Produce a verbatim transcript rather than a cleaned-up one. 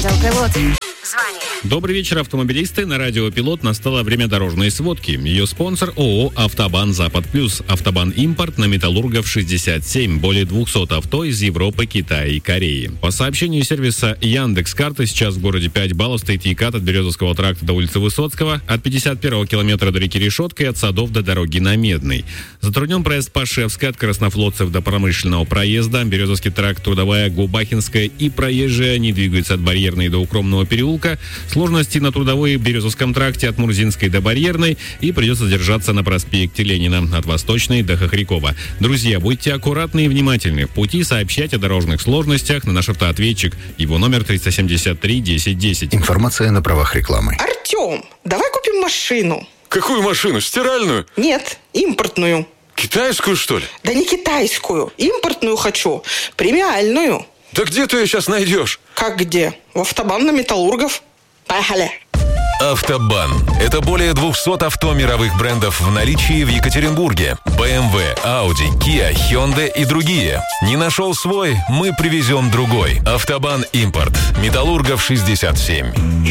Радиопилот. Звони. Добрый вечер, автомобилисты. На Радио Пилот настало время дорожной сводки. Ее спонсор ООО «Автобан Запад Плюс». «Автобан Импорт» на Металлургов шестьдесят семь. Более двухсот авто из Европы, Китая и Кореи. По сообщению сервиса Яндекс.Карты, сейчас в городе пять баллов стоит Екат от Березовского тракта до улицы Высоцкого, от пятьдесят первого километра до реки Решетка и от Садов до дороги на Медный. Затруднен проезд по Шевской от Краснофлотцев до промышленного проезда. Березовский тракт, Трудовая, Губахинская и проезжая не двигаются от Барьерной до Укромного переулка. Сложности на Трудовой Березовском тракте от Мурзинской до Барьерной, и придется держаться на проспекте Ленина от Восточной до Хохрякова. Друзья, будьте аккуратны и внимательны. В пути сообщайте о дорожных сложностях на наш автоответчик. Его номер триста семьдесят три десять десять. Информация на правах рекламы. Артем, давай купим машину. Какую машину? Стиральную? Нет, импортную. Китайскую, что ли? Да не китайскую. Импортную хочу. Премиальную. Да где ты ее сейчас найдешь? Как где? В Автобан на Металлургов. Поехали. Автобан. Это более двухсот авто мировых брендов в наличии в Екатеринбурге. бэ эм вэ, Audi, Kia, Hyundai и другие. Не нашел свой? Мы привезем другой. Автобан Импорт. Металлургов шестьдесят семь.